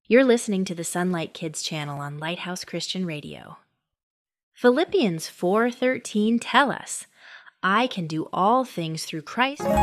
You're listening to the Sunlight Kids channel on Lighthouse Christian Radio. Philippians 4:13 tell us, I can do all things through Christ.